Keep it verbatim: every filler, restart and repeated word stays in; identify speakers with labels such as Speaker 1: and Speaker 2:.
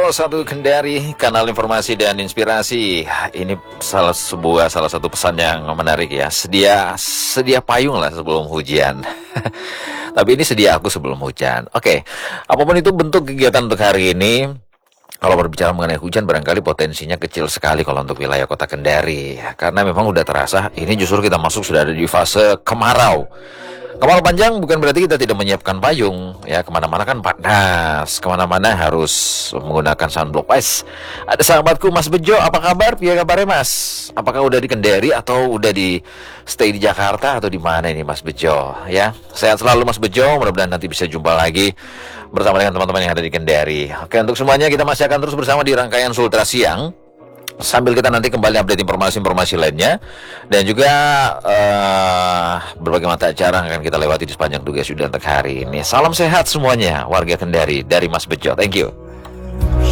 Speaker 1: satu Kendari, kanal informasi dan inspirasi. Ini salah sebuah salah satu pesan yang menarik ya. Sedia sedia payung lah sebelum hujan. Tapi ini sedia aku sebelum hujan. Oke, apapun itu bentuk kegiatan untuk hari ini. Kalau berbicara mengenai hujan, barangkali potensinya kecil sekali kalau untuk wilayah kota Kendari. Karena memang udah terasa, ini justru kita masuk sudah ada di fase kemarau. Kemarau panjang bukan berarti kita tidak menyiapkan payung. Ya, kemana-mana kan panas. Kemana-mana harus menggunakan sunblock. Guys, ada sahabatku Mas Bejo, apa kabar? Piye kabarnya Mas? Apakah udah di Kendari atau udah di stay di Jakarta atau di mana ini Mas Bejo? Ya, sehat selalu Mas Bejo. Mudah-mudahan nanti bisa jumpa lagi bersama dengan teman-teman yang ada di Kendari. Oke, untuk semuanya kita masih akan terus bersama di rangkaian Sultra Siang, sambil kita nanti kembali update informasi-informasi lainnya. Dan juga uh, berbagai mata acara yang akan kita lewati di sepanjang tugas sudah untuk hari ini. Salam sehat semuanya warga Kendari dari Mas Bejo. Thank you.